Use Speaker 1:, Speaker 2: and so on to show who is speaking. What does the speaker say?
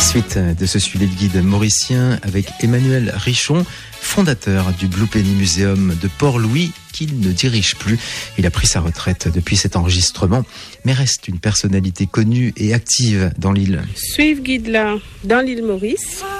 Speaker 1: Suite de ce suivi de guide mauricien avec Emmanuel Richon, fondateur du Blue Penny Museum de Port-Louis, qu'il ne dirige plus. Il a pris sa retraite depuis cet enregistrement, mais reste une personnalité connue et active dans l'île.
Speaker 2: Suivre guide là dans l'île Maurice.